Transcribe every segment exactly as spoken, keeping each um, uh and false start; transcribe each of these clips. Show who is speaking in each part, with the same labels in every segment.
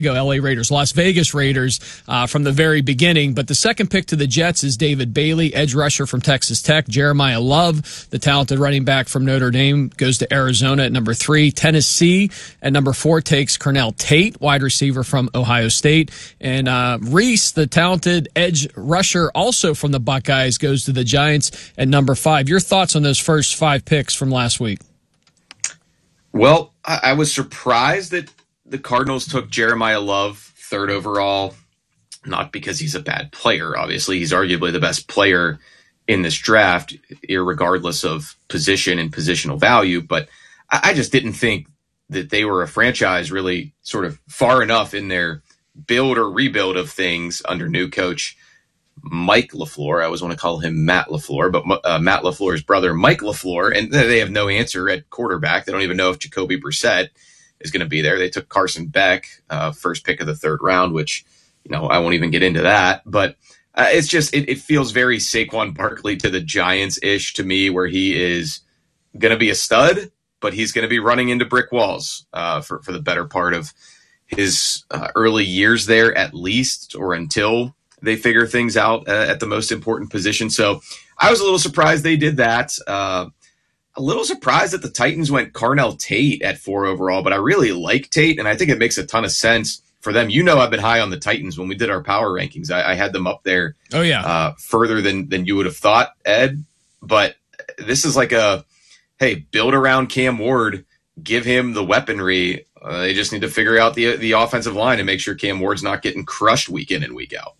Speaker 1: go L A Raiders, Las Vegas Raiders uh, from the very beginning. But the second pick to the Jets is David Bailey, edge rusher from Texas Tech. Jeremiah Love, the talented running back from Notre Dame, goes to Arizona at number three. Tennessee at number four takes Cornell Tate, wide receiver from Ohio State. And uh, Reese, the talented edge rusher, also from the Buckeyes, goes to the Giants at number five. Your thoughts on those first five picks from last week?
Speaker 2: Well, I, I was surprised that the Cardinals took Jeremiah Love third overall, not because he's a bad player. Obviously, he's arguably the best player in this draft, irregardless of position and positional value. But I, I just didn't think that they were a franchise really sort of far enough in their build or rebuild of things under new coach Mike LaFleur. I always want to call him Matt LaFleur, but uh, Matt LaFleur's brother, Mike LaFleur, and they have no answer at quarterback. They don't even know if Jacoby Brissett is going to be there. They took Carson Beck, uh, first pick of the third round, which, you know, I won't even get into that. But uh, it's just, it, it feels very Saquon Barkley to the Giants-ish to me, where he is going to be a stud, but he's going to be running into brick walls uh, for, for the better part of his uh, early years there, at least, or until they figure things out uh, at the most important position. So I was a little surprised they did that. Uh, A little surprised that the Titans went Cornell Tate at four overall, but I really like Tate, and I think it makes a ton of sense for them. You know, I've been high on the Titans when we did our power rankings. I, I had them up there.
Speaker 1: Oh yeah,
Speaker 2: uh, further than than you would have thought, Ed. But this is like a, hey, build around Cam Ward, give him the weaponry. Uh, they just need to figure out the the offensive line and make sure Cam Ward's not getting crushed week in and week out.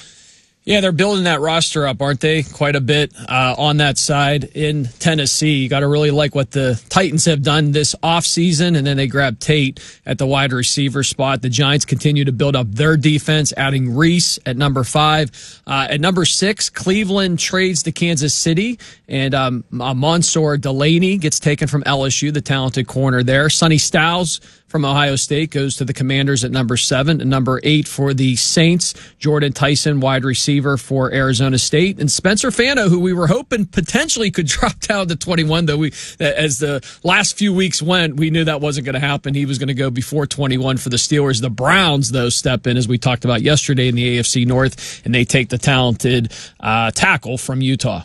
Speaker 1: Yeah, they're building that roster up, aren't they? Quite a bit uh, on that side in Tennessee. You got to really like what the Titans have done this offseason, and then they grabbed Tate at the wide receiver spot. The Giants continue to build up their defense, adding Reese at number five. Uh, at number six, Cleveland trades to Kansas City, and um, uh, Mansour Delaney gets taken from L S U, the talented corner there. Sonny Styles from Ohio State goes to the Commanders at number seven. And number eight for the Saints, Jordan Tyson, wide receiver for Arizona State. And Spencer Fano, who we were hoping potentially could drop down to twenty-one, though we, as the last few weeks went, we knew that wasn't going to happen. He was going to go before twenty-one for the Steelers. The Browns, though, step in, as we talked about yesterday in the A F C North, and they take the talented uh, tackle from Utah.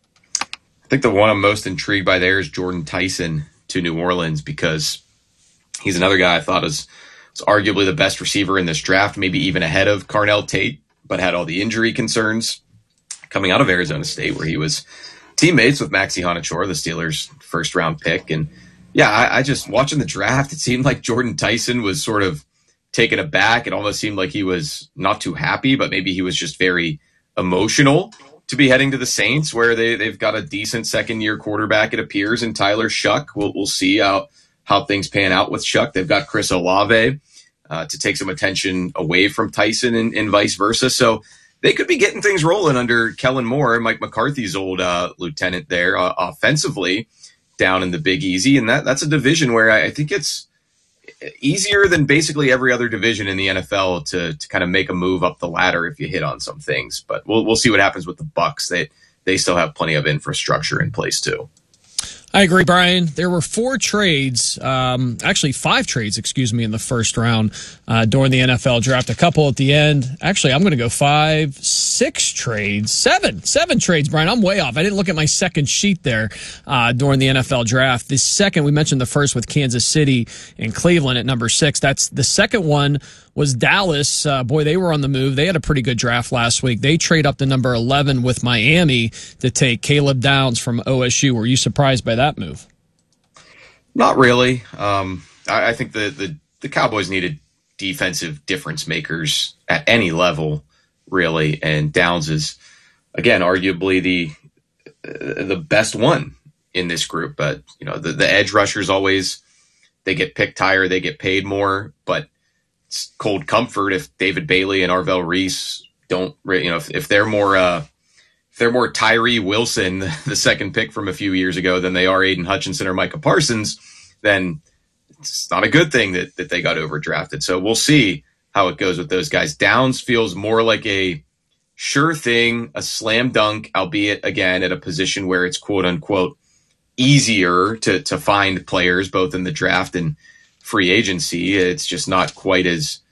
Speaker 2: I think the one I'm most intrigued by there is Jordan Tyson to New Orleans, because he's another guy I thought was, was arguably the best receiver in this draft, maybe even ahead of Cornell Tate, but had all the injury concerns coming out of Arizona State, where he was teammates with Maxi Honachor, the Steelers' first-round pick. And, yeah, I, I just, watching the draft, it seemed like Jordan Tyson was sort of taken aback. It almost seemed like he was not too happy, but maybe he was just very emotional to be heading to the Saints, where they, they've got a decent second-year quarterback, it appears, in Tyler Shuck. We'll, we'll see how how things pan out with Shuck. They've got Chris Olave uh, to take some attention away from Tyson, and, and vice versa. So they could be getting things rolling under Kellen Moore, Mike McCarthy's old uh, lieutenant there, uh, offensively down in the Big Easy. And that that's a division where I, I think it's easier than basically every other division in the N F L to to kind of make a move up the ladder if you hit on some things. But we'll we'll see what happens with the Bucs. They they still have plenty of infrastructure in place too.
Speaker 1: I agree, Brian. There were four trades, um, actually five trades, excuse me, in the first round uh, during the N F L draft. A couple at the end. Actually, I'm going to go five, six trades, seven, seven trades, Brian. I'm way off. I didn't look at my second sheet there uh, during the N F L draft. The second, we mentioned the first with Kansas City and Cleveland at number six. That's the second one was Dallas. Uh, boy, they were on the move. They had a pretty good draft last week. They trade up to number eleven with Miami to take Caleb Downs from O S U. Were you surprised by that move?
Speaker 2: Not really. Um, I, I think the, the, the Cowboys needed defensive difference makers at any level, really. And Downs is, again, arguably the uh, the best one in this group. But, you know, the, the edge rushers always, they get picked higher, they get paid more, but it's cold comfort if David Bailey and Arvell Reese don't, you know, if, if they're more, uh, if they're more Tyree Wilson, the second pick from a few years ago, than they are Aiden Hutchinson or Micah Parsons, then it's not a good thing that, that they got overdrafted. So we'll see how it goes with those guys. Downs feels more like a sure thing, a slam dunk, albeit again at a position where it's quote unquote easier to, to find players both in the draft and free agency. It's just not quite as